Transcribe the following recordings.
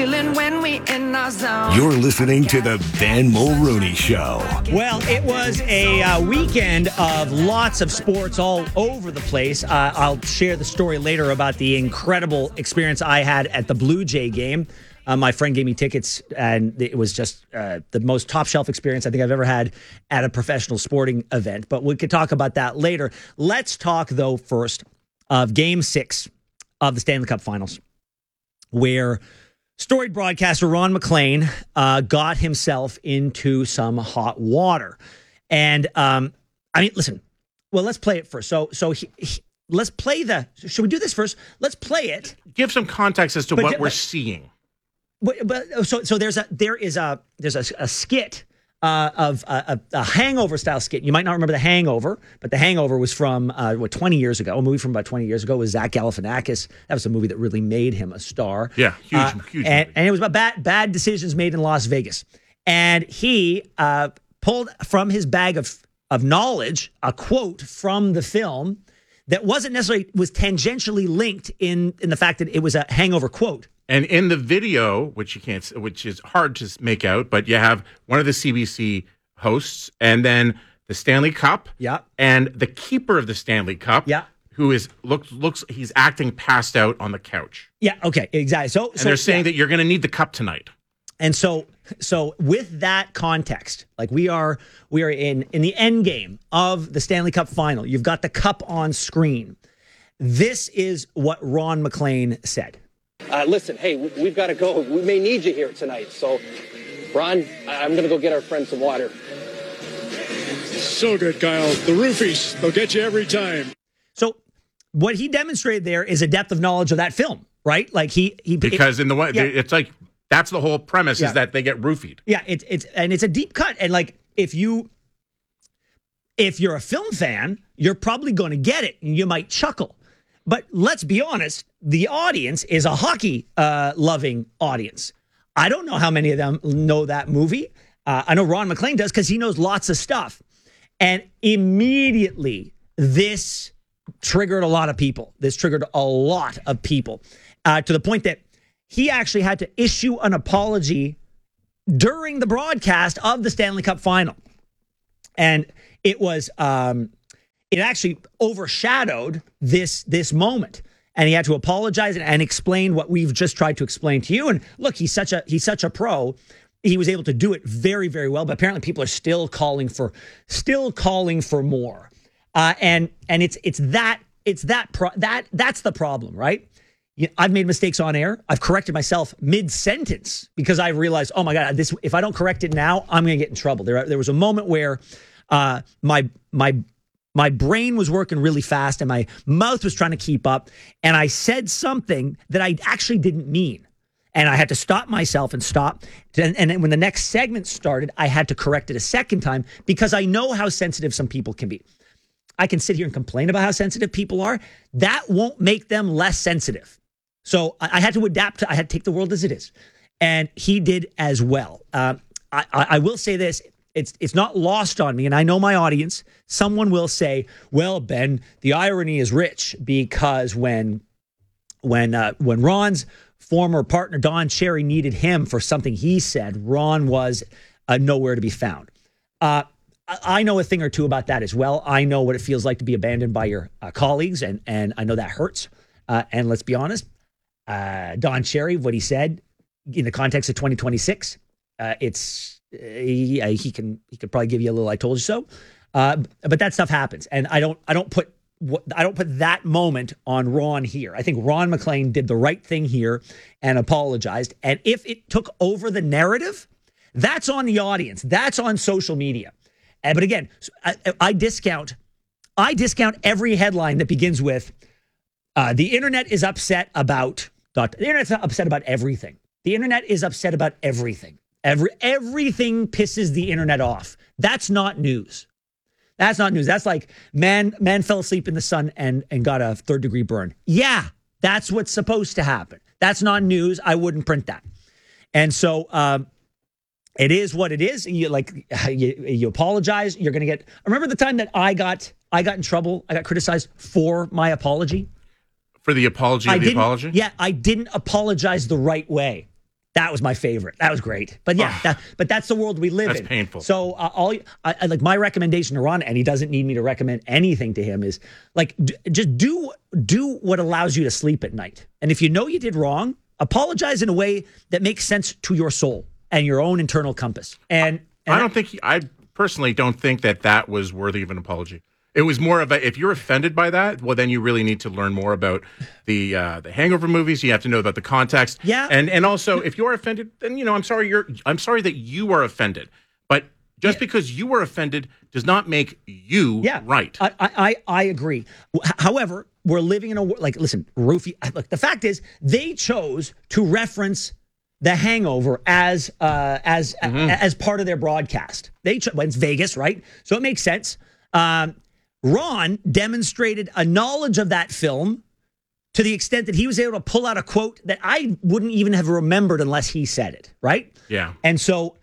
When we in our zone. You're listening to the Ben Mulrooney Show. Well, it was a weekend of lots of sports all over the place. I'll share the story later about the incredible experience I had at the Blue Jay game. My friend gave me tickets, and it was just the most top-shelf experience I think I've ever had at a professional sporting event. But we could talk about that later. Let's talk, though, first of Game 6 of the Stanley Cup Finals, where storied broadcaster Ron MacLean got himself into some hot water. And, listen, well, let's play it first. So let's play should we do this first? Let's play it. Give some context as to what we're seeing. So there is a skit of a Hangover style skit. You might not remember The Hangover, but The Hangover was from 20 years ago. A movie from about 20 years ago with Zach Galifianakis. That was a movie that really made him a star. Yeah, huge. And it was about bad decisions made in Las Vegas. And he pulled from his bag of knowledge a quote from the film that was tangentially linked in the fact that it was a Hangover quote. And in the video, which is hard to make out, but you have one of the CBC hosts, and then the Stanley Cup, and the keeper of the Stanley Cup, who looks he's acting passed out on the couch. Yeah, okay, exactly. So they're saying that you're going to need the cup tonight. And so with that context, like we are in the end game of the Stanley Cup final. You've got the cup on screen. This is what Ron MacLean said. Listen, hey, we've got to go. We may need you here tonight. So, Ron, I'm going to go get our friend some water. So good, Kyle. The roofies, they'll get you every time. So what he demonstrated there is a depth of knowledge of that film, right? Like it's like that's the whole premise is that they get roofied. Yeah, it's a deep cut. And like if you're a film fan, you're probably going to get it and you might chuckle. But let's be honest, the audience is a hockey loving audience. I don't know how many of them know that movie. I know Ron MacLean does because he knows lots of stuff. And immediately, this triggered a lot of people. This triggered a lot of people to the point that he actually had to issue an apology during the broadcast of the Stanley Cup final. And it was... it actually overshadowed this moment, and he had to apologize and explain what we've just tried to explain to you. And look, he's such a pro. He was able to do it very, very well. But apparently, people are still calling for more. And that's the problem, right? I've made mistakes on air. I've corrected myself mid-sentence because I realized, oh my God, if I don't correct it now, I'm going to get in trouble. There was a moment where my brain was working really fast and my mouth was trying to keep up. And I said something that I actually didn't mean. And I had to stop myself and stop. And then when the next segment started, I had to correct it a second time because I know how sensitive some people can be. I can sit here and complain about how sensitive people are. That won't make them less sensitive. So I had to adapt. I had to take the world as it is. And he did as well. I will say this. It's not lost on me, and I know my audience. Someone will say, well, Ben, the irony is rich because when Ron's former partner, Don Cherry, needed him for something he said, Ron was nowhere to be found. I know a thing or two about that as well. I know what it feels like to be abandoned by your colleagues, and I know that hurts. And let's be honest, Don Cherry, what he said in the context of 2026, he could probably give you a little "I told you so," but that stuff happens, and I don't put that moment on Ron here. I think Ron MacLean did the right thing here and apologized. And if it took over the narrative, that's on the audience. That's on social media. But again, I discount every headline that begins with the internet is upset about. The internet's not upset about everything. The internet is upset about everything. Everything pisses the internet off. That's not news. That's not news. That's like man fell asleep in the sun and got a 3rd-degree burn. Yeah, that's what's supposed to happen. That's not news. I wouldn't print that. And so it is what it is. You apologize. You're going to get. Remember the time that I got in trouble? I got criticized for my apology. For the apology of the apology? Yeah, I didn't apologize the right way. That was my favorite. That was great. But yeah, but that's the world we live in. That's painful. So like my recommendation to Ron, and he doesn't need me to recommend anything to him, is like just do what allows you to sleep at night. And if you know you did wrong, apologize in a way that makes sense to your soul and your own internal compass. And I personally don't think that was worthy of an apology. It was more of if you're offended by that, well, then you really need to learn more about the Hangover movies. You have to know about the context. Yeah. And also, if you're offended, then I'm sorry that you are offended. But just because you were offended does not make you right. I agree. However, we're living in a like. Listen, Roofie. Look, the fact is, they chose to reference The Hangover as part of their broadcast. It's Vegas, right? So it makes sense. Ron demonstrated a knowledge of that film to the extent that he was able to pull out a quote that I wouldn't even have remembered unless he said it, right? Yeah. And so,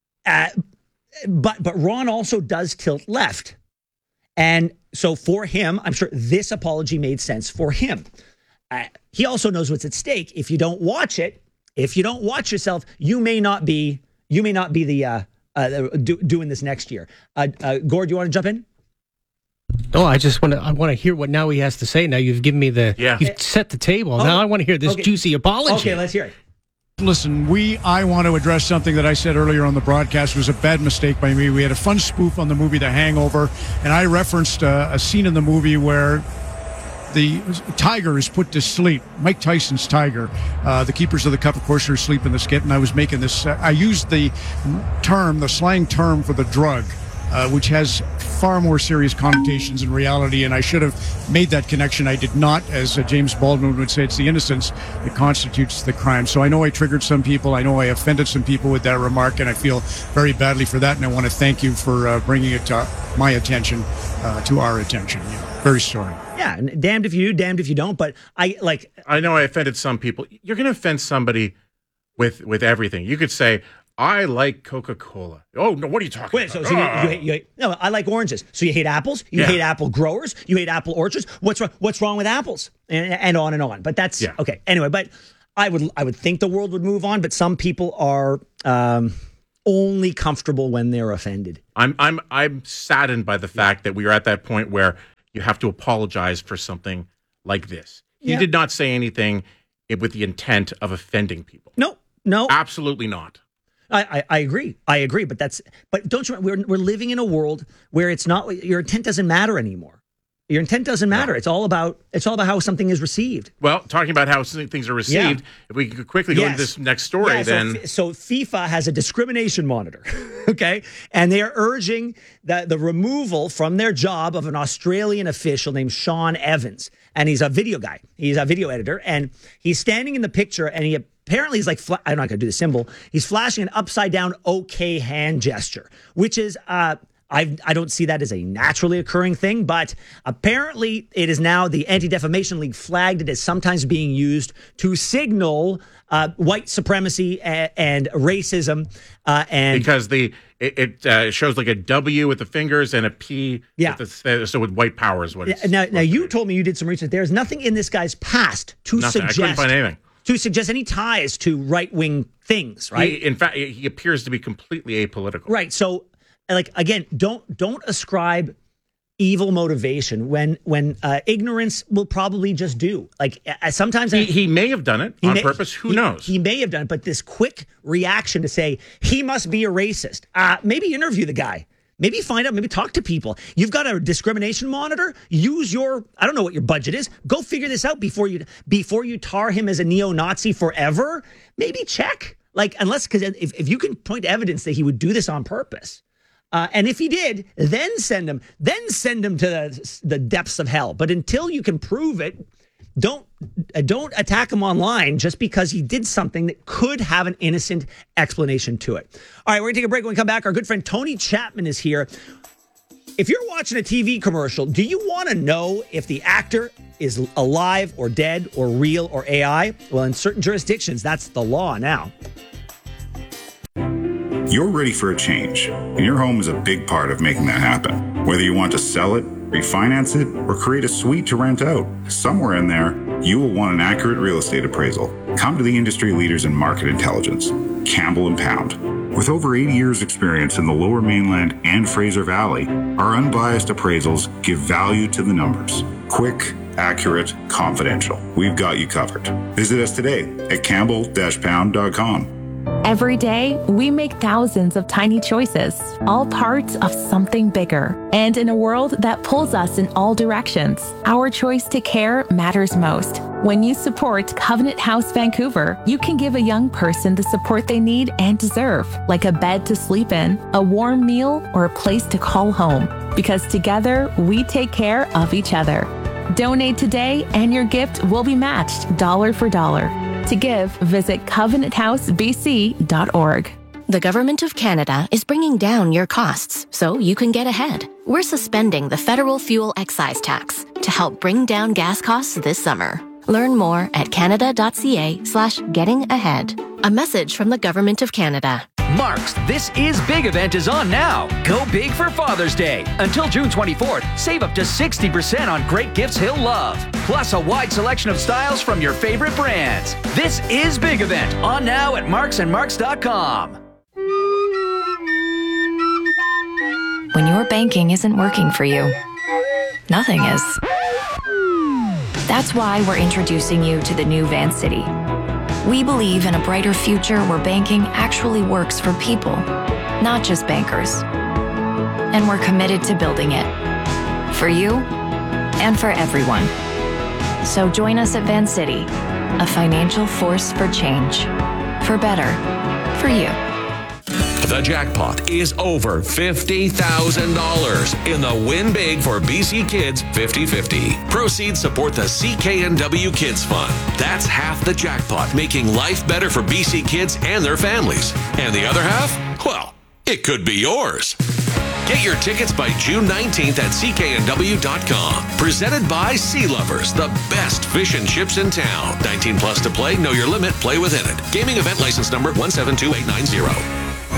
but Ron also does tilt left. And so for him, I'm sure this apology made sense for him. He also knows what's at stake. If you don't watch it, if you don't watch yourself, you may not be the doing this next year. Gord, do you want to jump in? Oh, I want to hear what now he has to say. Now you've given me you've set the table. Now I want to hear this juicy apology. Okay, let's hear it. Listen, I want to address something that I said earlier on the broadcast. It was a bad mistake by me. We had a fun spoof on the movie The Hangover, and I referenced a scene in the movie where the tiger is put to sleep. Mike Tyson's tiger. The keepers of the cup, of course, are asleep in the skit, and I was making this. I used the slang term for the drug, which has far more serious connotations in reality, and I should have made that connection. I did not. As James Baldwin would say, it's the innocence that constitutes the crime. So I know I triggered some people. I know I offended some people with that remark, and I feel very badly for that, and I want to thank you for bringing it to my attention, to our attention. Very sorry. Yeah, and damned if you do, damned if you don't, but I know I offended some people. You're going to offend somebody with everything. You could say, I like Coca-Cola. Oh, no, what are you talking about? So you hate, no, I like oranges. So you hate apples? You hate apple growers? You hate apple orchards? What's wrong with apples? And on and on. But that's, okay. Anyway, but I would think the world would move on, but some people are only comfortable when they're offended. I'm saddened by the fact that we are at that point where you have to apologize for something like this. He did not say anything with the intent of offending people. No. Absolutely not. I agree. But don't you? We're living in a world where it's not, your intent doesn't matter anymore. Your intent doesn't matter. No. It's all about how something is received. Well, talking about how things are received, if we could quickly go into this next story, then. So FIFA has a discrimination monitor, okay? And they are urging the removal from their job of an Australian official named Sean Evans. And he's a video guy. He's a video editor. And he's standing in the picture, and he apparently he's like, I'm not going to do the symbol. He's flashing an upside down OK hand gesture, which is, I don't see that as a naturally occurring thing, but apparently it is now the Anti-Defamation League flagged it as sometimes being used to signal white supremacy and racism. And because it shows like a W with the fingers and a P with white power is what it's. Now you told me you did some research. There's nothing in this guy's past to suggest. I couldn't find anything. To suggest any ties to right-wing things, right? In fact, he appears to be completely apolitical. Right. So, like, again, don't ascribe evil motivation when ignorance will probably just do. Like, sometimes he may have done it on purpose. Who knows? He may have done it, but this quick reaction to say he must be a racist. Maybe interview the guy. Maybe find out, maybe talk to people. You've got a discrimination monitor. Use I don't know what your budget is. Go figure this out before you tar him as a neo-Nazi forever. Maybe check. Because if you can point to evidence that he would do this on purpose. And if he did, then send him to the depths of hell. But until you can prove it, don't attack him online just because he did something that could have an innocent explanation to it. All right, we're going to take a break. When we come back, our good friend Tony Chapman is here. If you're watching a TV commercial, do you want to know if the actor is alive or dead or real or AI? Well, in certain jurisdictions, that's the law now. You're ready for a change, and your home is a big part of making that happen. Whether you want to sell it, refinance it, or create a suite to rent out, somewhere in there, you will want an accurate real estate appraisal. Come to the industry leaders in market intelligence, Campbell & Pound. With over 80 years' experience in the Lower Mainland and Fraser Valley, our unbiased appraisals give value to the numbers. Quick, accurate, confidential. We've got you covered. Visit us today at campbell-pound.com. Every day, we make thousands of tiny choices, all parts of something bigger. And in a world that pulls us in all directions, our choice to care matters most. When you support Covenant House Vancouver, you can give a young person the support they need and deserve, like a bed to sleep in, a warm meal, or a place to call home. Because together, we take care of each other. Donate today and your gift will be matched dollar for dollar. To give, visit covenanthousebc.org. The Government of Canada is bringing down your costs so you can get ahead. We're suspending the federal fuel excise tax to help bring down gas costs this summer. Learn more at canada.ca/getting-ahead. A message from the Government of Canada. Mark's This Is Big event is on now. Go big for Father's Day. Until June 24th, save up to 60% on great gifts he'll love. Plus a wide selection of styles from your favorite brands. This Is Big event on now at marksandmarks.com. When your banking isn't working for you, nothing is. That's why we're introducing you to the new Vancity. We believe in a brighter future where banking actually works for people, not just bankers. And we're committed to building it. For you and for everyone. So join us at Vancity, a financial force for change. For better. For you. The jackpot is over $50,000 in the Win Big for BC Kids 50-50. Proceeds support the CKNW Kids Fund. That's half the jackpot, making life better for BC kids and their families. And the other half? Well, it could be yours. Get your tickets by June 19th at cknw.com. Presented by Sea Lovers, the best fish and chips in town. 19 plus to play, know your limit, play within it. Gaming event license number 172890.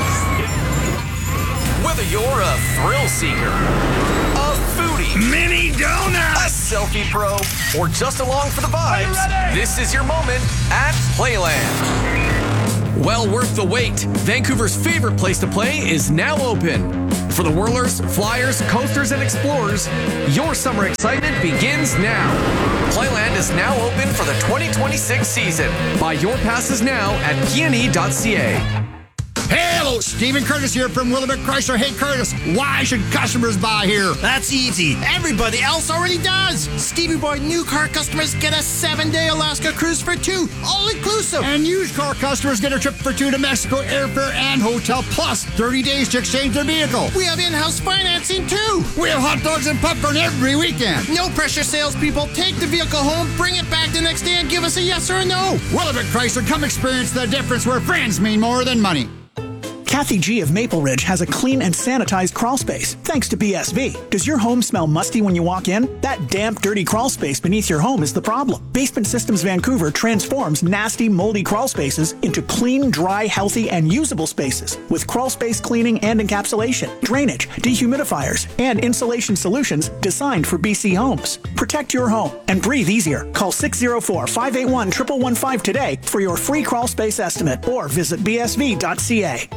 Whether you're a thrill seeker, a foodie, mini donut, a selfie pro, or just along for the vibes, this is your moment at Playland. Well worth the wait. Vancouver's favorite place to play is now open. For the whirlers, flyers, coasters, and explorers, your summer excitement begins now. Playland is now open for the 2026 season. Buy your passes now at pne.ca. Hello, Stephen Curtis here from Willamette Chrysler. Hey, Curtis, why should customers buy here? That's easy. Everybody else already does. Stevie Boy new car customers get a 7-day Alaska cruise for 2, all inclusive. And used car customers get a trip for 2 to Mexico, airfare and hotel, plus 30 days to exchange their vehicle. We have in-house financing, too. We have hot dogs and popcorn every weekend. No pressure, salespeople. Take the vehicle home, bring it back the next day, and give us a yes or a no. Willamette Chrysler, come experience the difference where friends mean more than money. Kathy G. of Maple Ridge has a clean and sanitized crawl space, thanks to BSV. Does your home smell musty when you walk in? That damp, dirty crawl space beneath your home is the problem. Basement Systems Vancouver transforms nasty, moldy crawl spaces into clean, dry, healthy, and usable spaces with crawl space cleaning and encapsulation, drainage, dehumidifiers, and insulation solutions designed for BC homes. Protect your home and breathe easier. Call 604-581-1115 today for your free crawl space estimate or visit bsv.ca.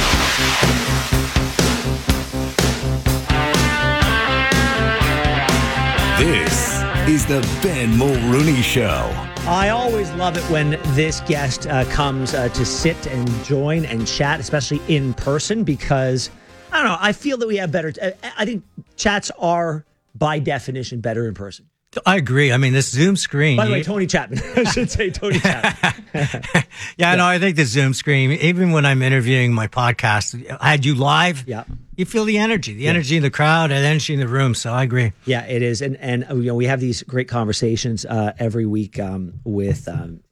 This is the Ben Mulrooney Show. I always love it when this guest comes to sit and join and chat, especially in person, because, I don't know, I feel that we have better... I think chats are, by definition, better in person. I agree. I mean, this Zoom screen... By the way, Tony Chapman. I should say Tony Chapman. Yeah, no, I think the Zoom screen, even when I'm interviewing my podcast, I had you live, you feel the energy in the crowd, and energy in the room. So I agree. Yeah, it is. And you know, we have these great conversations every week with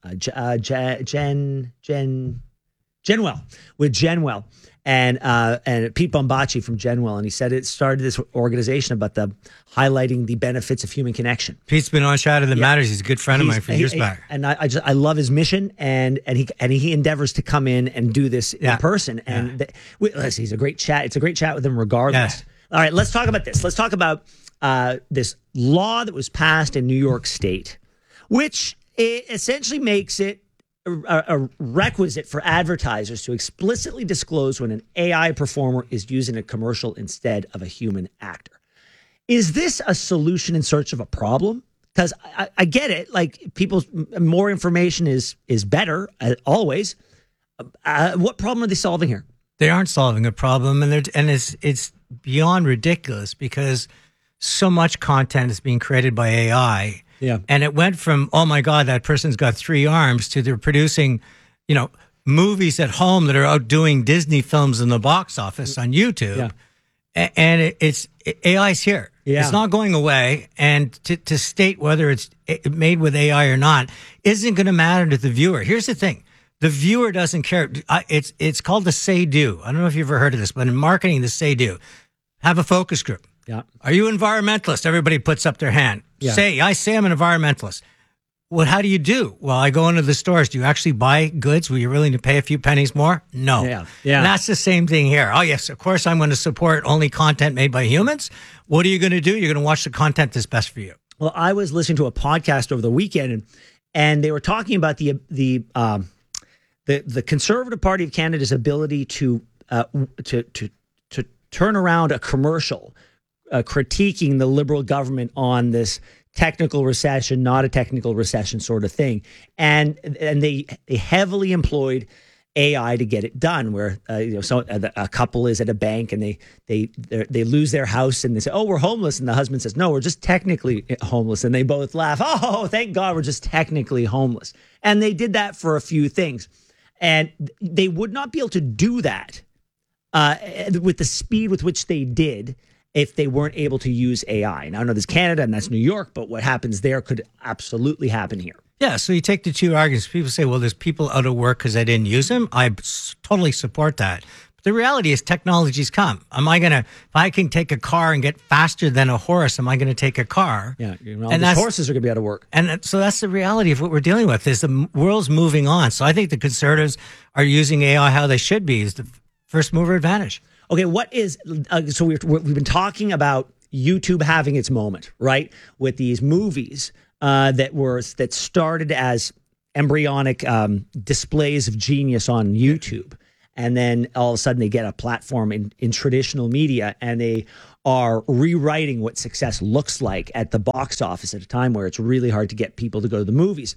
Genwell. And Pete Bombaci from Genwell, and he said it started this organization about highlighting the benefits of human connection. Pete's been on Shadow That Matters. He's a good friend of mine for years back, and I love his mission, and he endeavors to come in and do this in person. And listen, he's a great chat. It's a great chat with him, regardless. Yes. All right, let's talk about this. Let's talk about this law that was passed in New York State, which essentially makes it a requisite for advertisers to explicitly disclose when an AI performer is using a commercial instead of a human actor. Is this a solution in search of a problem? Because I get it. Like, people's more information is better always. What problem are they solving here? They aren't solving a problem, and it's beyond ridiculous because so much content is being created by AI. Yeah. And it went from, oh my God, that person's got 3 arms, to they're producing, movies at home that are outdoing Disney films in the box office on YouTube. Yeah. And AI's here. Yeah. It's not going away. And to state whether it's made with AI or not isn't going to matter to the viewer. Here's the thing. The viewer doesn't care. It's called the say-do. I don't know if you've ever heard of this, but in marketing, the say-do. Have a focus group. Yeah. Are you environmentalist? Everybody puts up their hand. Yeah. I say I'm an environmentalist. Well, how do you do? Well, I go into the stores. Do you actually buy goods where you're willing to pay a few pennies more? No. Yeah. And that's the same thing here. Oh, yes, of course I'm going to support only content made by humans. What are you going to do? You're going to watch the content that's best for you. Well, I was listening to a podcast over the weekend, and they were talking about the Conservative Party of Canada's ability to turn around a commercial critiquing the Liberal government on this technical recession, not a technical recession sort of thing. And they heavily employed AI to get it done, where a couple is at a bank and they lose their house and they say, oh, we're homeless. And the husband says, no, we're just technically homeless. And they both laugh. Oh, thank God we're just technically homeless. And they did that for a few things. And they would not be able to do that with the speed with which they did if they weren't able to use AI. Now, I know there's Canada and that's New York, but what happens there could absolutely happen here. Yeah, so you take the two arguments. People say, well, there's people out of work because I didn't use them. I totally support that. But the reality is technology's come. If I can take a car and get faster than a horse, am I going to take a car? Yeah, and horses are going to be out of work. And so that's the reality of what we're dealing with, is the world's moving on. So I think the Conservatives are using AI how they should be, is the first mover advantage. Okay, what is so we've been talking about YouTube having its moment, right? With these movies that started as embryonic displays of genius on YouTube, and then all of a sudden they get a platform in traditional media, and they are rewriting what success looks like at the box office at a time where it's really hard to get people to go to the movies.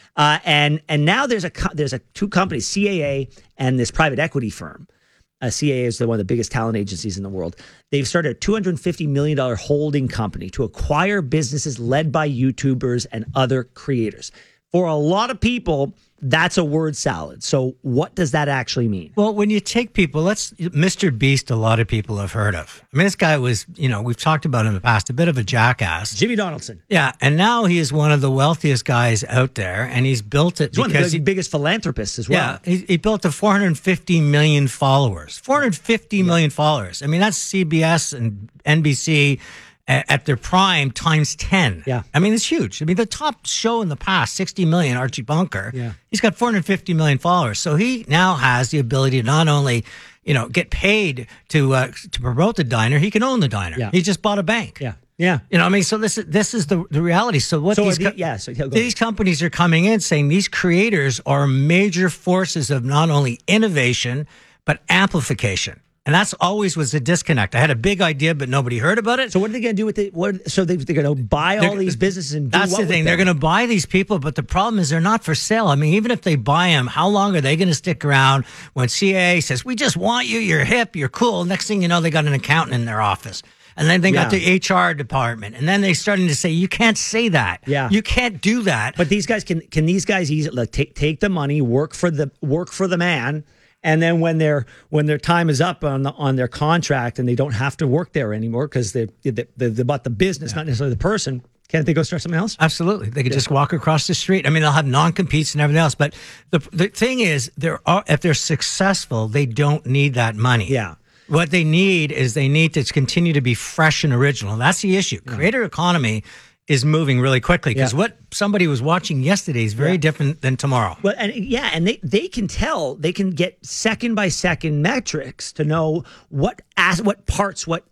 And now there's two companies, CAA and this private equity firm. CAA is one of the biggest talent agencies in the world. They've started a $250 million holding company to acquire businesses led by YouTubers and other creators. For a lot of people, that's a word salad. So what does that actually mean? Well, when you take people, Mr. Beast, a lot of people have heard of. I mean, this guy was, we've talked about him in the past, a bit of a jackass. Jimmy Donaldson. Yeah, and now he is one of the wealthiest guys out there, and he's built it. He's one of the biggest philanthropists as well. Yeah, he built 450 million followers. 450 million followers. I mean, that's CBS and NBC at their prime times 10. Yeah. I mean, it's huge. I mean, the top show in the past, 60 million, Archie Bunker. Yeah. He's got 450 million followers. So he now has the ability to not only, get paid to promote the diner, he can own the diner. Yeah. He just bought a bank. Yeah. Yeah. So this is the reality. So what these companies are coming in saying, these creators are major forces of not only innovation, but amplification. And that's always was the disconnect. I had a big idea, but nobody heard about it. So what are they going to do with it? So they're going to buy all these businesses and do that's the thing. They're going to buy these people, but the problem is they're not for sale. I mean, even if they buy them, how long are they going to stick around when CAA says, we just want you, you're hip, you're cool. Next thing you know, they got an accountant in their office. And then they got the HR department. And then they're starting to say, you can't say that. Yeah. You can't do that. But these guys, can these guys easily take the money, work for the man, and then when their time is up on their contract and they don't have to work there anymore because they bought the business, not necessarily the person, can't they go start something else? Absolutely. They could just walk across the street. I mean, they'll have non-competes and everything else. But the thing is, if they're successful, they don't need that money. Yeah. What they need is to continue to be fresh and original. That's the issue. Yeah. Creator economy is moving really quickly because what somebody was watching yesterday is very different than tomorrow. Well, and they can tell, they can get second by second metrics to know what parts, what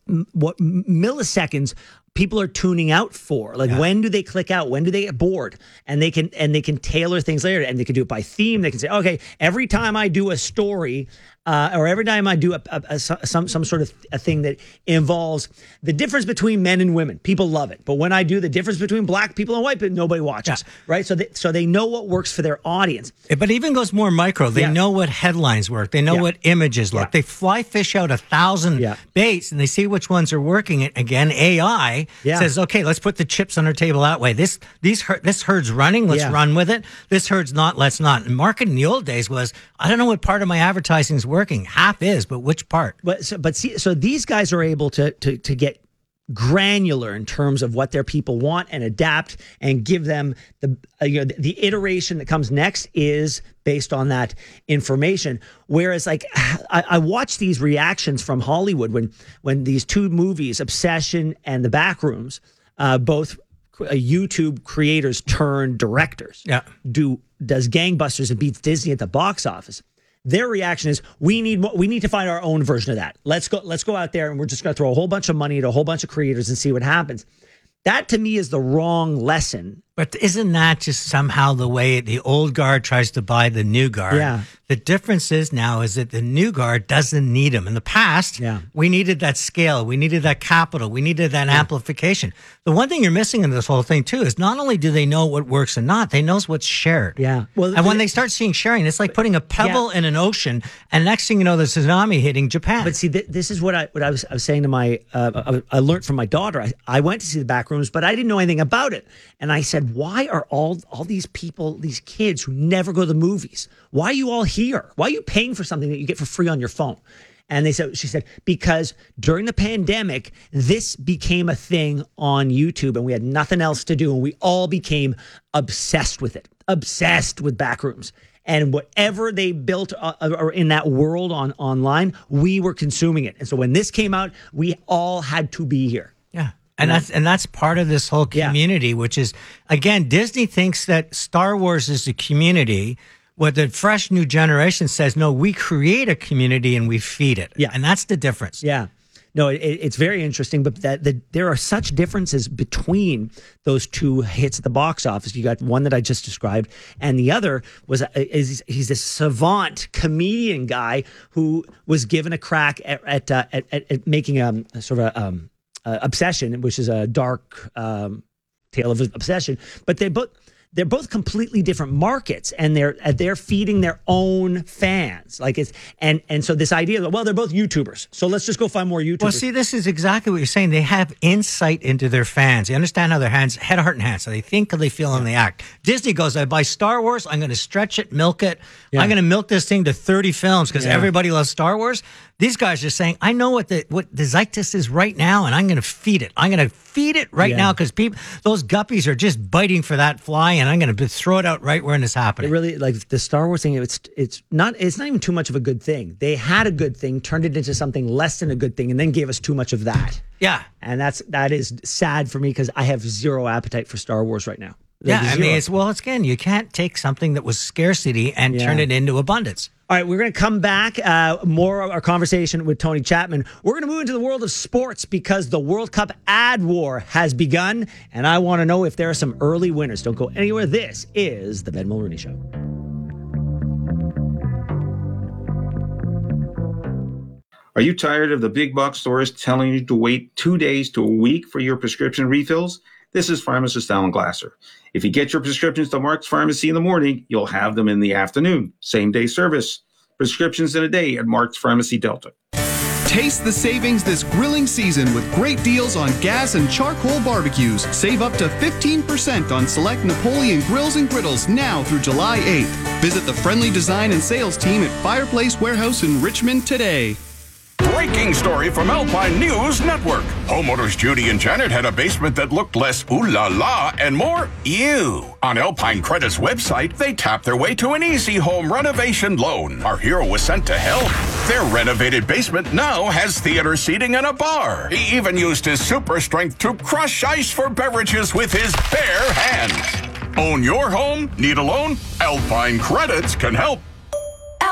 milliseconds people are tuning out for. Like, when do they click out? When do they get bored? And they can tailor things later, and they can do it by theme. They can say, okay, every time I do a story, or every time I do some sort of a thing that involves the difference between men and women, people love it. But when I do the difference between black people and white people, nobody watches, right? So they know what works for their audience. But it even goes more micro. They know what headlines work. They know what images look. They fly fish out 1,000 baits, and they see which ones are working. And again, AI says, okay, let's put the chips on our table that way. This herd's running, let's run with it. This herd's not, let's not. And marketing in the old days was, I don't know what part of my advertising is working. Half is, but which part? So these guys are able to get granular in terms of what their people want and adapt and give them the iteration that comes next is based on that information. Whereas, like, I watch these reactions from Hollywood when these two movies, Obsession and The Backrooms, both YouTube creators turned directors, does gangbusters and beats Disney at the box office. Their reaction is, we need to find our own version of that. Let's go out there, and we're just going to throw a whole bunch of money at a whole bunch of creators and see what happens. That, to me, is the wrong lesson. But isn't that just somehow the way the old guard tries to buy the new guard? Yeah. The difference is now is that the new guard doesn't need them. In the past, we needed that scale. We needed that capital. We needed that amplification. The one thing you're missing in this whole thing, too, is not only do they know what works and not, they know what's shared. Yeah. Well, and when they start seeing sharing, it's like putting a pebble in an ocean, and next thing you know, there's a tsunami hitting Japan. But see, this is what I was saying to my, I learned from my daughter. I went to see The Backrooms, but I didn't know anything about it. And I said, why are all these people, these kids who never go to the movies, why are you all here? Why are you paying for something that you get for free on your phone? And she said, because during the pandemic, this became a thing on YouTube and we had nothing else to do. And we all became obsessed with it, obsessed with Backrooms. And whatever they built or in that world online, we were consuming it. And so when this came out, we all had to be here. Yeah. And that's part of this whole community, which is, again, Disney thinks that Star Wars is a community. What the fresh new generation says, no, we create a community and we feed it. Yeah. And that's the difference. Yeah. No, it's very interesting, but there are such differences between those two hits at the box office. You got one that I just described, and the other he's this savant comedian guy who was given a crack at making a sort of Obsession, which is a dark tale of obsession, but they're both completely different markets, and they're feeding their own fans. Like and so this idea that, well, they're both YouTubers, so let's just go find more YouTubers. Well, see, this is exactly what you're saying. They have insight into their fans. They understand how their head, heart, and hands. So they think, how they feel, and they act. Disney goes, I buy Star Wars. I'm going to stretch it, milk it. Yeah. I'm going to milk this thing to 30 films because everybody loves Star Wars. These guys are saying, I know what the zeitgeist is right now, and I'm going to feed it. I'm going to feed it right now because those guppies are just biting for that fly, and I'm going to throw it out right when it's happening. It really, like the Star Wars thing, it's not even too much of a good thing. They had a good thing, turned it into something less than a good thing, and then gave us too much of that. Yeah. And that is sad for me because I have zero appetite for Star Wars right now. Yeah, I mean, again, you can't take something that was scarcity and turn it into abundance. All right, we're going to come back, more of our conversation with Tony Chapman. We're going to move into the world of sports because the World Cup ad war has begun, and I want to know if there are some early winners. Don't go anywhere. This is The Ben Mulrooney Show. Are you tired of the big box stores telling you to wait 2 days to a week for your prescription refills? This is pharmacist Alan Glasser. If you get your prescriptions to Mark's Pharmacy in the morning, you'll have them in the afternoon. Same-day service. Prescriptions in a day at Mark's Pharmacy Delta. Taste the savings this grilling season with great deals on gas and charcoal barbecues. Save up to 15% on select Napoleon grills and griddles now through July 8th. Visit the friendly design and sales team at Fireplace Warehouse in Richmond today. Breaking story from Alpine News Network. Homeowners Judy and Janet had a basement that looked less ooh la la and more ew. On Alpine Credit's website, they tapped their way to an easy home renovation loan. Our hero was sent to hell. Their renovated basement now has theater seating and a bar. He even used his super strength to crush ice for beverages with his bare hands. Own your home? Need a loan? Alpine Credits can help.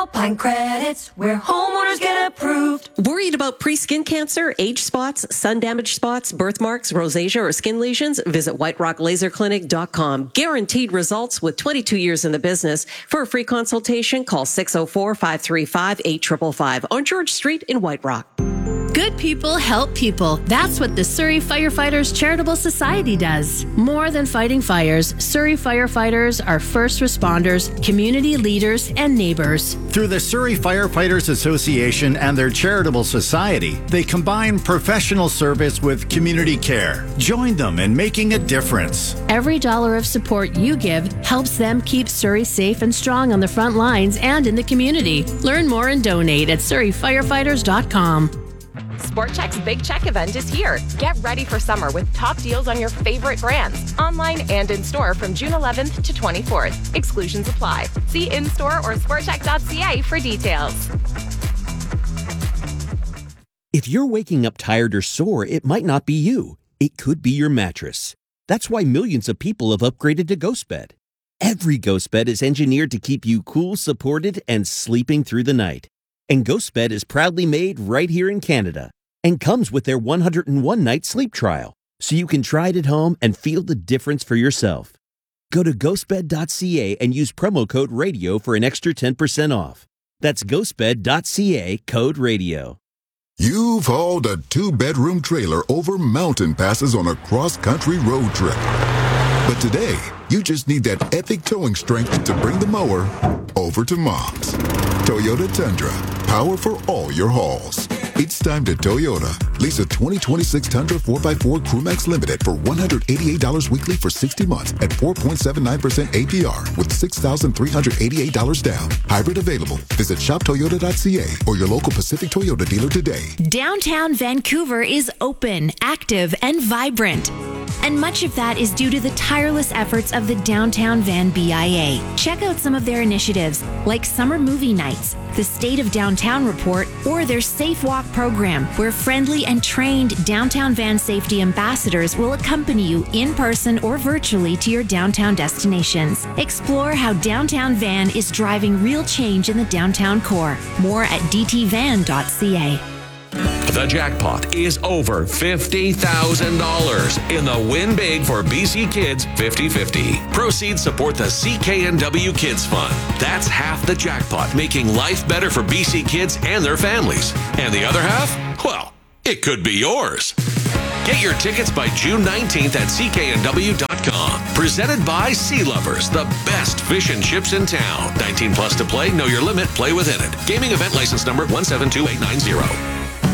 Alpine Credits, where homeowners get approved. Worried about pre-skin cancer, age spots, sun damage spots, birthmarks, rosacea, or skin lesions? Visit whiterocklaserclinic.com. Guaranteed results with 22 years in the business. For a free consultation, call 604-535-8555 on George Street in White Rock. Good people help people. That's what the Surrey Firefighters Charitable Society does. More than fighting fires, Surrey firefighters are first responders, community leaders, and neighbors. Through the Surrey Firefighters Association and their charitable society, they combine professional service with community care. Join them in making a difference. Every dollar of support you give helps them keep Surrey safe and strong on the front lines and in the community. Learn more and donate at surreyfirefighters.com. Sport Chek's Big Check event is here. Get ready for summer with top deals on your favorite brands, online and in-store from June 11th to 24th. Exclusions apply. See in-store or sportchek.ca for details. If you're waking up tired or sore, it might not be you. It could be your mattress. That's why millions of people have upgraded to GhostBed. Every GhostBed is engineered to keep you cool, supported, and sleeping through the night. And GhostBed is proudly made right here in Canada and comes with their 101-night sleep trial, so you can try it at home and feel the difference for yourself. Go to ghostbed.ca and use promo code RADIO for an extra 10% off. That's ghostbed.ca, code RADIO. You've hauled a 2-bedroom trailer over mountain passes on a cross-country road trip. But today, you just need that epic towing strength to bring the mower over to Mom's. Toyota Tundra, power for all your hauls. It's time to Toyota. Lease a 2026 Tundra 4x4 Crewmax Limited for $188 weekly for 60 months at 4.79% APR with $6,388 down. Hybrid available. Visit shoptoyota.ca or your local Pacific Toyota dealer today. Downtown Vancouver is open, active, and vibrant. And much of that is due to the tireless efforts of the Downtown Van BIA. Check out some of their initiatives, like summer movie nights, the State of Downtown Report, or their Safe Walk program, where friendly and trained Downtown Van safety ambassadors will accompany you in person or virtually to your downtown destinations. Explore how Downtown Van is driving real change in the downtown core. More at dtvan.ca. The jackpot is over $50,000 in the Win Big for BC Kids 50-50. Proceeds support the CKNW Kids Fund. That's half the jackpot, making life better for BC kids and their families. And the other half? Well, it could be yours. Get your tickets by June 19th at cknw.com. Presented by Sea Lovers, the best fish and chips in town. 19 plus to play, know your limit, play within it. Gaming event license number 172890.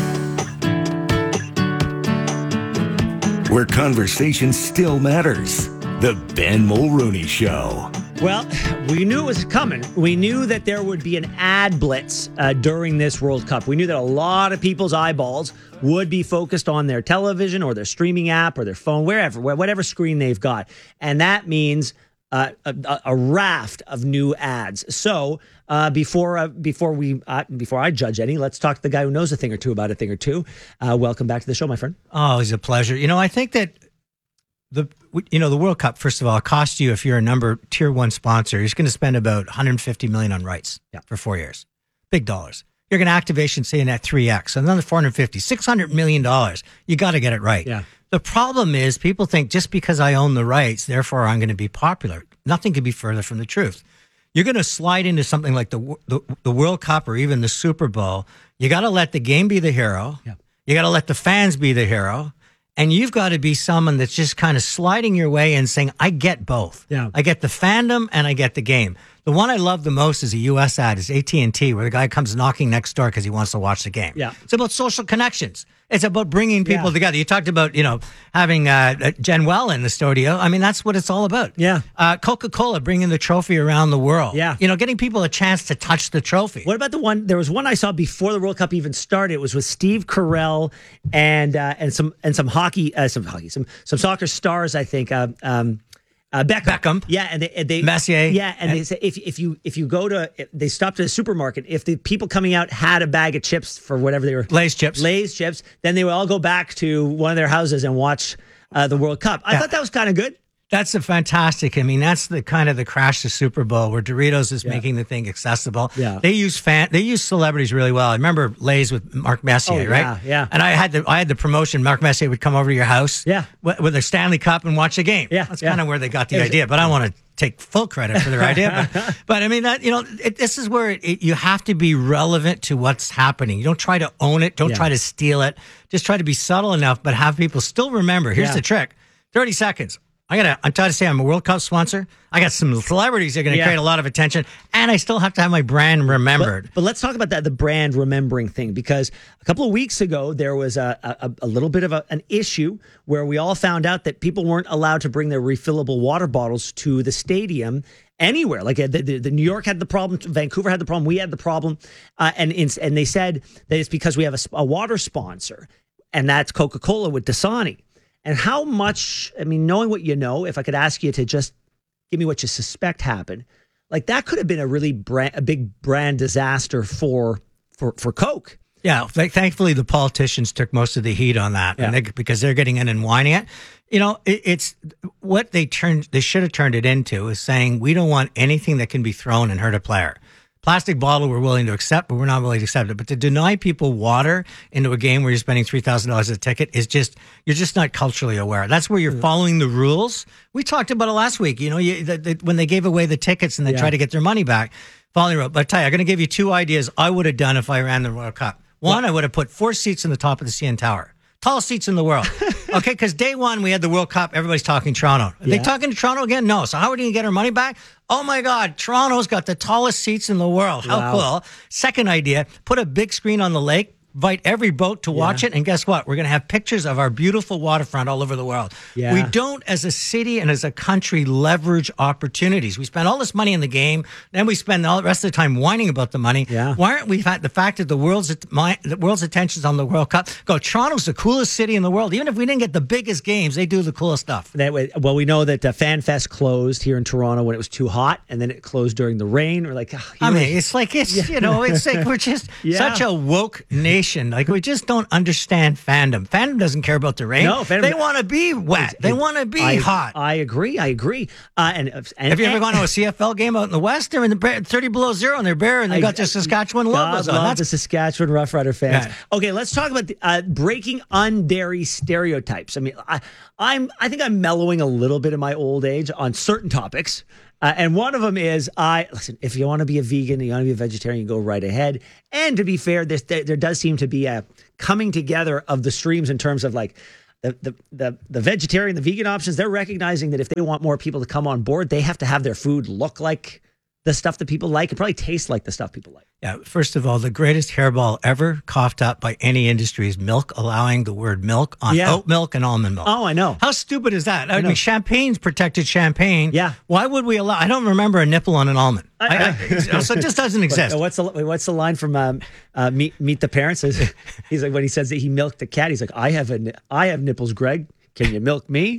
Where conversation still matters. The Ben Mulrooney Show. Well, we knew it was coming. We knew that there would be an ad blitz during this World Cup. We knew that a lot of people's eyeballs would be focused on their television or their streaming app or their phone, whatever screen they've got. And that means a raft of new ads. So before I judge any, let's talk to the guy who knows a thing or two about a thing or two. Welcome back to the show, my friend. Oh, it's a pleasure. I think that the World Cup, first of all, costs you, if you're a tier 1 sponsor, you're going to spend about $150 million on rights for 4 years. Big dollars. You're going to activation, say, in that 3X, another $450, $600 million. You got to get it right. Yeah. The problem is people think just because I own the rights, therefore I'm going to be popular. Nothing could be further from the truth. You're going to slide into something like the World Cup or even the Super Bowl. You got to let the game be the hero. Yeah. You got to let the fans be the hero. And you've got to be someone that's just kind of sliding your way and saying, I get both. Yeah. I get the fandom and I get the game. The one I love the most is a U.S. ad, is AT&T, where the guy comes knocking next door because he wants to watch the game. Yeah. It's about social connections. It's about bringing people together. You talked about, having Jen Well in the studio. I mean, that's what it's all about. Yeah. Coca-Cola bringing the trophy around the world. Yeah. Getting people a chance to touch the trophy. What about the one? There was one I saw before the World Cup even started. It was with Steve Carell and some soccer stars, I think. Beckham. Yeah, and they Messier. Yeah, and they say if you go to, they stopped at a supermarket, if the people coming out had a bag of chips for whatever they were, Lay's chips, then they would all go back to one of their houses and watch the World Cup. I thought that was kind of good. That's a fantastic. I mean, that's the kind of the crash to Super Bowl where Doritos is making the thing accessible. Yeah. They use celebrities really well. I remember Lay's with Mark Messier, right? Yeah. And I had the promotion. Mark Messier would come over to your house, with a Stanley Cup and watch a game. Yeah, that's kind of where they got the idea. But I don't want to take full credit for their idea. But I mean that this is where you have to be relevant to what's happening. You don't try to own it. Don't try to steal it. Just try to be subtle enough, but have people still remember. Here's the trick: 30 seconds. I'm trying to say I'm a World Cup sponsor. I got some celebrities that are going to create a lot of attention, and I still have to have my brand remembered. But let's talk about the brand remembering thing, because a couple of weeks ago, there was a little bit of an issue where we all found out that people weren't allowed to bring their refillable water bottles to the stadium anywhere. Like the New York had the problem, Vancouver had the problem, we had the problem, and they said that it's because we have a water sponsor, and that's Coca-Cola with Dasani. And how much, I mean, knowing what you know, if I could ask you to just give me what you suspect happened, like that could have been a big brand disaster for Coke. Yeah, thankfully the politicians took most of the heat on that, and because they're getting in and whining it. It's what they should have turned it into is saying we don't want anything that can be thrown and hurt a player. Plastic bottle we're willing to accept, but we're not willing to accept it. But to deny people water into a game where you're spending $3,000 a ticket is you're just not culturally aware. That's where you're following the rules. We talked about it last week. When they gave away the tickets and they tried to get their money back, following the rule. But I tell you, I'm going to give you two ideas I would have done if I ran the World Cup. One, I would have put 4 seats in the top of the CN Tower. Tallest seats in the world. Okay, because day one we had the World Cup. Everybody's talking Toronto. Are they talking to Toronto again? No. So how are we going to get our money back? Oh my God, Toronto's got the tallest seats in the world. How cool. Second idea, put a big screen on the lake. Invite every boat to watch it. And guess what? We're going to have pictures of our beautiful waterfront all over the world. Yeah. We don't, as a city and as a country, leverage opportunities. We spend all this money in the game. Then we spend all the rest of the time whining about the money. Yeah. Why aren't we the fact that the world's attention's on the World Cup? Toronto's the coolest city in the world. Even if we didn't get the biggest games, they do the coolest stuff. Well, we know that FanFest closed here in Toronto when it was too hot, and then it closed during the rain. We're like, it's like we're just such a woke nation. Like, we just don't understand fandom. Fandom doesn't care about the rain. No, they want to be wet. They want to be hot. I agree. And have you ever gone to a CFL game out in the West? They're in the 30 below zero and they're bare, and they got the Saskatchewan logos on. That's the Saskatchewan Rough Rider fans. Yeah. Okay, let's talk about breaking undairy stereotypes. I mean, I think I'm mellowing a little bit in my old age on certain topics. And one of them is, listen, if you want to be a vegan, you want to be a vegetarian, go right ahead. And to be fair, there does seem to be a coming together of the streams in terms of like the vegetarian, the vegan options. They're recognizing that if they want more people to come on board, they have to have their food look like the stuff that people like and probably taste like the stuff people like. Yeah, first of all, the greatest hairball ever coughed up by any industry is milk, allowing the word milk on oat milk and almond milk. Oh, I know. How stupid is that? I mean, champagne's protected champagne. Yeah. Why would we allow? I don't remember a nipple on an almond. So it just doesn't exist. What's the line from Meet the Parents? He's like, when he says that he milked the cat, he's like, I have nipples, Greg. Can you milk me?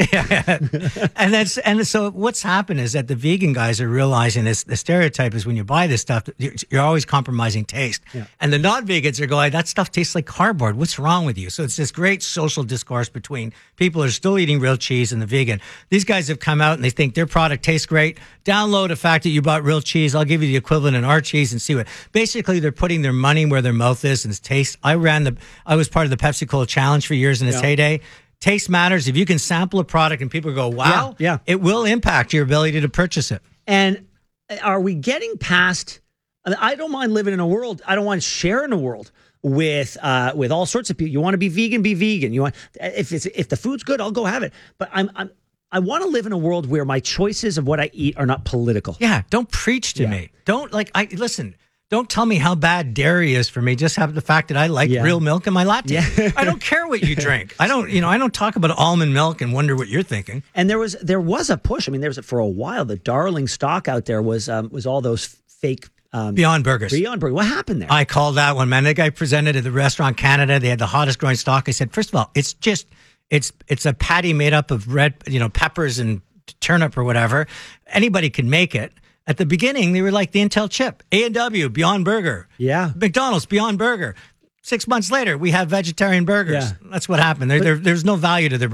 And so what's happened is that the vegan guys are realizing this. The stereotype is when you buy this stuff, you're always compromising taste. Yeah. And the non-vegans are going, that stuff tastes like cardboard. What's wrong with you? So it's this great social discourse between people who are still eating real cheese and the vegan. These guys have come out and they think their product tastes great. Download the fact that you bought real cheese. I'll give you the equivalent in our cheese and see what. Basically, they're putting their money where their mouth is and its taste. I was part of the Pepsi Cola Challenge for years in its heyday. Taste matters. If you can sample a product and people go, wow, it will impact your ability to purchase it. And are we getting past, I don't mind living in a world, I don't want sharing a world with all sorts of people. You want to be vegan, be vegan. You want, if the food's good, I'll go have it. But I want to live in a world where my choices of what I eat are not political. Yeah, don't preach to me. Listen. Don't tell me how bad dairy is for me. Just have the fact that I like real milk in my latte. Yeah. I don't care what you drink. I don't talk about almond milk and wonder what you're thinking. And there was a push. I mean, for a while, the darling stock out there was all those fake Beyond Burgers. Beyond Burgers. What happened there? I called that one, man. That guy presented at the Restaurant Canada. They had the hottest growing stock. I said, first of all, it's a patty made up of red, peppers and turnip or whatever. Anybody can make it. At the beginning, they were like the Intel chip. A&W, Beyond Burger. Yeah. McDonald's, Beyond Burger. 6 months later, we have vegetarian burgers. Yeah. That's what happened. There's no value to their brand.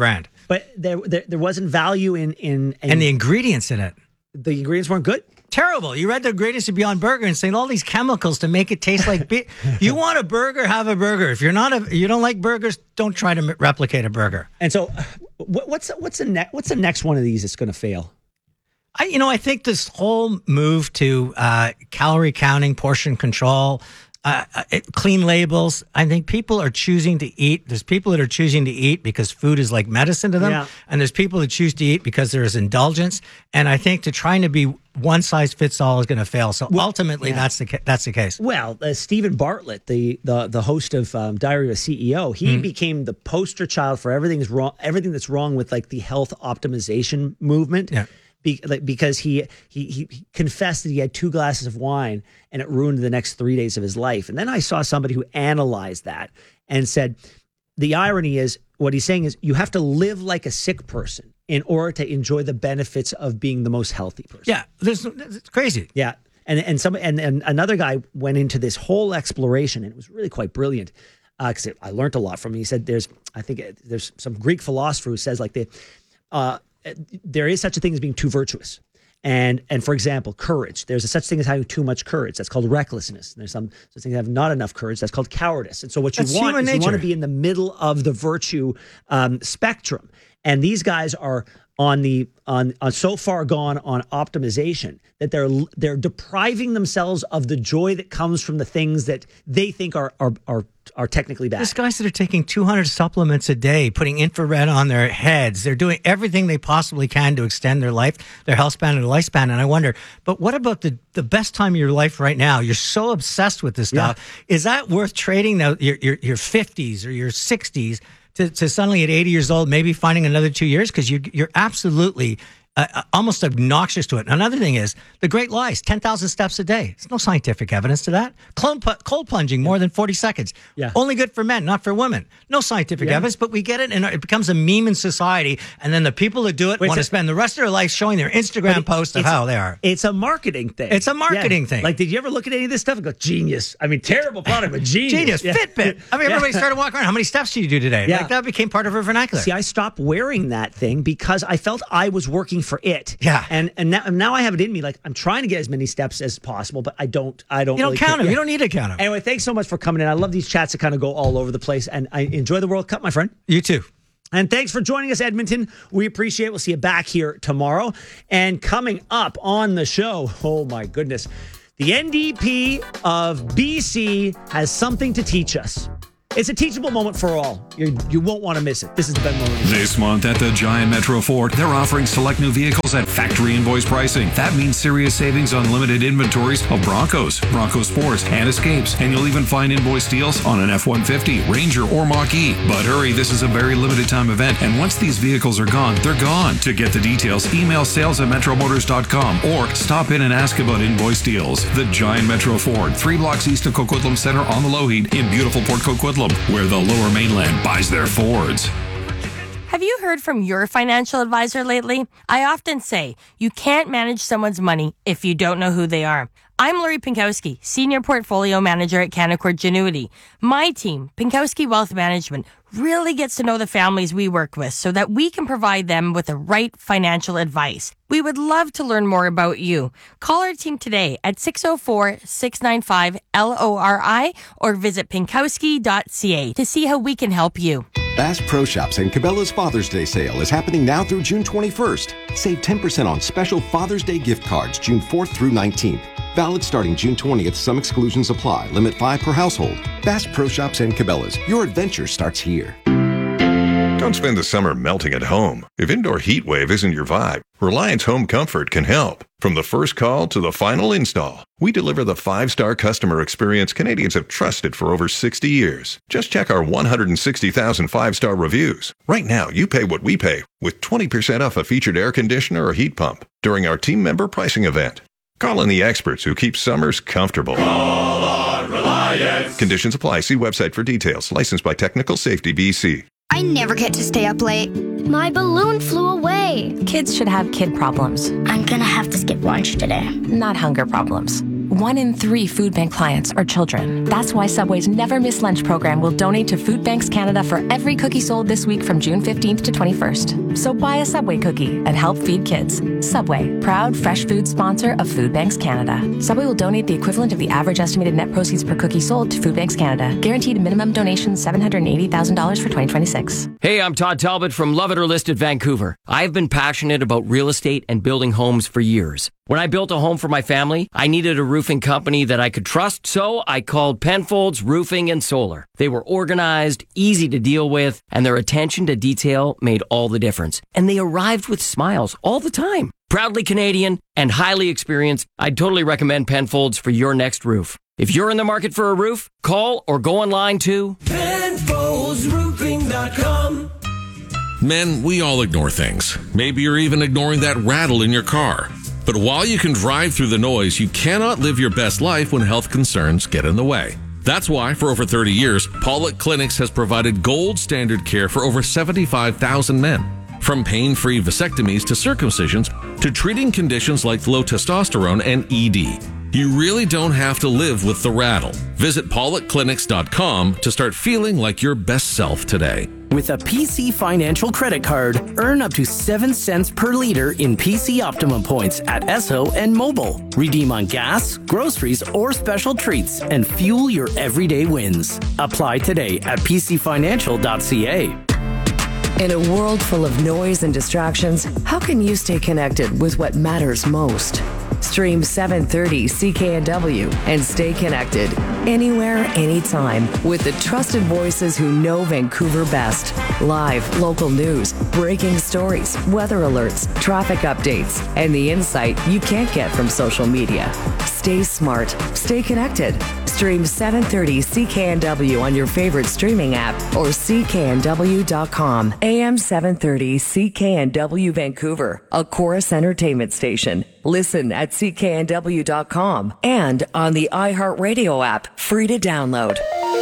But there wasn't value in and the ingredients in it. The ingredients weren't good. Terrible. You read the ingredients of Beyond Burger and saying all these chemicals to make it taste like beef. You want a burger, have a burger. If you don't like burgers, don't try to replicate a burger. And so, what's the next one of these that's going to fail? I think this whole move to calorie counting, portion control, clean labels. I think people are choosing to eat. There's people that are choosing to eat because food is like medicine to them. And there's people that choose to eat because there is indulgence. And I think trying to be one size fits all is going to fail. So ultimately, that's the case. Well, Stephen Bartlett, the host of Diary of a CEO, he became the poster child for everything that's wrong with like the health optimization movement. Yeah. Because he confessed that he had 2 glasses of wine and it ruined the next 3 days of his life. And then I saw somebody who analyzed that and said, the irony is, what he's saying is you have to live like a sick person in order to enjoy the benefits of being the most healthy person. Yeah, it's crazy. Yeah. And another guy went into this whole exploration, and it was really quite brilliant because I learned a lot from him. He said there's some Greek philosopher who says like there is such a thing as being too virtuous. And for example, courage. There's a such thing as having too much courage. That's called recklessness. And there's some such thing as having not enough courage. That's called cowardice. And so what you want is you want to be in the middle of the virtue spectrum. And these guys are on so far gone on optimization that they're depriving themselves of the joy that comes from the things that they think are technically bad. There's guys that are taking 200 supplements a day, putting infrared on their heads. They're doing everything they possibly can to extend their life, their health span and their lifespan. And I wonder, but what about the best time of your life right now? You're so obsessed with this stuff. Yeah. Is that worth trading your 50s or your 60s to suddenly at 80 years old, maybe finding another 2 years? Because you're absolutely almost obnoxious to it. Another thing is the great lies, 10,000 steps a day. There's no scientific evidence to that. Cold plunging more than 40 seconds. Yeah. Only good for men, not for women. No scientific evidence, but we get it, and it becomes a meme in society. And then the people that do it want to spend the rest of their life showing their Instagram posts of how they are. It's a marketing thing. It's a marketing thing. Like, did you ever look at any of this stuff and go, genius? I mean, terrible product, but genius. Fitbit. I mean, everybody started walking around. How many steps do you do today? Yeah. Like, that became part of her vernacular. See, I stopped wearing that thing because I felt I was working for it. Yeah. And now I have it in me. Like, I'm trying to get as many steps as possible, but I don't. You don't really count them. Yeah. You don't need to count them. Anyway, thanks so much for coming in. I love these chats that kind of go all over the place, and I enjoy the World Cup, my friend. You too. And thanks for joining us, Edmonton. We appreciate it. We'll see you back here tomorrow. And coming up on the show, oh my goodness, the NDP of BC has something to teach us. It's a teachable moment for all. You won't want to miss it. This is the Ben Mulroney Show. This month at the Giant Metro Ford, they're offering select new vehicles at factory invoice pricing. That means serious savings on limited inventories of Broncos, Bronco Sports, and Escapes. And you'll even find invoice deals on an F-150, Ranger, or Mach-E. But hurry, this is a very limited time event, and once these vehicles are gone, they're gone. To get the details, email sales@metromotors.com or stop in and ask about invoice deals. The Giant Metro Ford, 3 blocks east of Coquitlam Center on the Lougheed in beautiful Port Coquitlam, where the Lower Mainland buys their Fords. Have you heard from your financial advisor lately? I often say, you can't manage someone's money if you don't know who they are. I'm Lori Pinkowski, Senior Portfolio Manager at Canaccord Genuity. My team, Pinkowski Wealth Management, really gets to know the families we work with so that we can provide them with the right financial advice. We would love to learn more about you. Call our team today at 604-695-LORI or visit pinkowski.ca to see how we can help you. Bass Pro Shops and Cabela's Father's Day sale is happening now through June 21st. Save 10% on special Father's Day gift cards June 4th through 19th. Valid starting June 20th. Some exclusions apply. Limit 5 per household. Bass Pro Shops and Cabela's. Your adventure starts here. Don't spend the summer melting at home. If indoor heat wave isn't your vibe, Reliance Home Comfort can help. From the first call to the final install, we deliver the 5-star customer experience Canadians have trusted for over 60 years. Just check our 160,000 5-star reviews. Right now, you pay what we pay with 20% off a featured air conditioner or heat pump during our team member pricing event. Call in the experts who keep summers comfortable. Call on Reliance. Conditions apply. See website for details. Licensed by Technical Safety BC. I never get to stay up late. My balloon flew away. Kids should have kid problems. I'm gonna have to skip lunch today. Not hunger problems. 1 in 3 food bank clients are children. That's why Subway's Never Miss Lunch program will donate to Food Banks Canada for every cookie sold this week from June 15th to 21st. So buy a Subway cookie and help feed kids. Subway, proud fresh food sponsor of Food Banks Canada. Subway will donate the equivalent of the average estimated net proceeds per cookie sold to Food Banks Canada. Guaranteed minimum donation $780,000 for 2026. Hey, I'm Todd Talbot from Love It or List It Vancouver. I've been passionate about real estate and building homes for years. When I built a home for my family, I needed a roofing company that I could trust, so I called Penfolds Roofing and Solar. They were organized, easy to deal with, and their attention to detail made all the difference. And they arrived with smiles all the time. Proudly Canadian and highly experienced, I'd totally recommend Penfolds for your next roof. If you're in the market for a roof, call or go online to PenfoldsRoofing.com. Men, we all ignore things. Maybe you're even ignoring that rattle in your car. But while you can drive through the noise, you cannot live your best life when health concerns get in the way. That's why, for over 30 years, Pollock Clinics has provided gold standard care for over 75,000 men. From pain-free vasectomies to circumcisions to treating conditions like low testosterone and ED. You really don't have to live with the rattle. Visit PollockClinics.com to start feeling like your best self today. With a PC Financial credit card, earn up to 7 cents per liter in PC Optimum points at Esso and Mobile. Redeem on gas, groceries, or special treats and fuel your everyday wins. Apply today at pcfinancial.ca. In a world full of noise and distractions, how can you stay connected with what matters most? Stream 730 CKNW and stay connected anywhere, anytime with the trusted voices who know Vancouver best. Live local news, breaking stories, weather alerts, traffic updates, and the insight you can't get from social media. Stay smart, stay connected. Stream 730 CKNW on your favorite streaming app or cknw.com. AM 730 CKNW Vancouver, a Chorus Entertainment station. Listen at cknw.com and on the iHeartRadio app, free to download.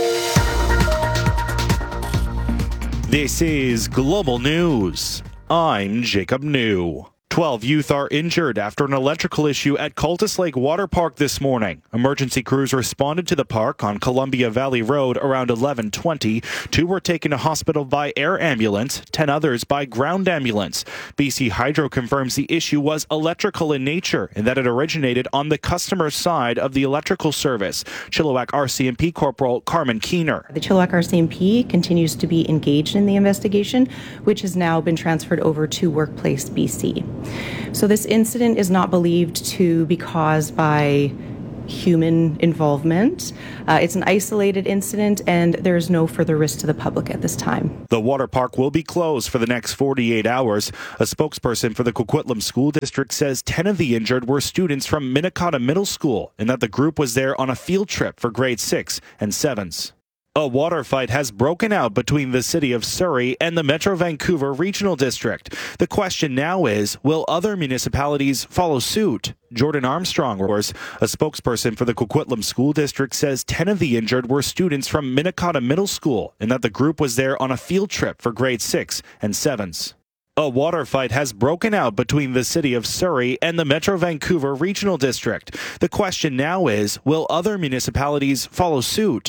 This is Global News. I'm Jacob New. 12 youth are injured after an electrical issue at Cultus Lake Water Park this morning. Emergency crews responded to the park on Columbia Valley Road around 11:20. 2 were taken to hospital by air ambulance, 10 others by ground ambulance. BC Hydro confirms the issue was electrical in nature and that it originated on the customer side of the electrical service. Chilliwack RCMP Corporal Carmen Keener. The Chilliwack RCMP continues to be engaged in the investigation, which has now been transferred over to Workplace BC. So this incident is not believed to be caused by human involvement. It's an isolated incident and there is no further risk to the public at this time. The water park will be closed for the next 48 hours. A spokesperson for the Coquitlam School District says 10 of the injured were students from Minnetonka Middle School and that the group was there on a field trip for grade 6 and 7s. A water fight has broken out between the city of Surrey and the Metro Vancouver Regional District. The question now is, will other municipalities follow suit? Jordan Armstrong, a spokesperson for the Coquitlam School District, says 10 of the injured were students from Minnetonka Middle School and that the group was there on a field trip for grade 6 and 7s. A water fight has broken out between the city of Surrey and the Metro Vancouver Regional District. The question now is, will other municipalities follow suit?